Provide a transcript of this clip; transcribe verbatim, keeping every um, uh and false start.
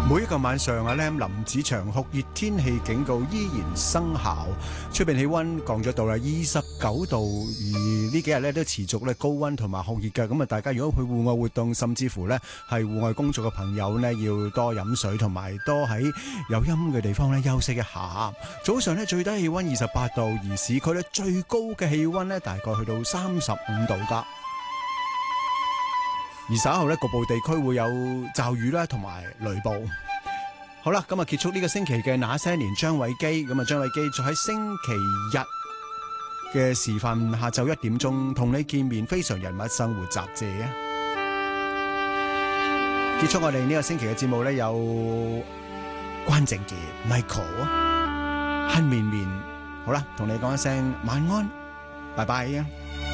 每一個晚上啊 Lam 林子祥酷熱天氣警告依然生效，出邊氣溫降咗到啦二十九度，而呢幾日咧都持續咧高溫同埋酷熱嘅，咁啊大家如果去戶外活動，甚至乎咧係戶外工作嘅朋友呢，要多飲水同埋多喺有陰嘅地方咧休息一下。早上咧最低氣溫二十八度，而市區咧最高嘅氣溫咧大概去到三十五度噶。而稍後咧局部地區會有驟雨啦，同埋雷暴。好啦，今日結束呢個星期嘅那些年張偉基，咁啊張偉基就喺星期日嘅時分下晝一點鐘同你見面，非常人物生活雜誌啊！結束我哋呢個星期嘅節目咧，有關正傑、Michael、黑面面，好啦，同你講一聲晚安，拜拜啊！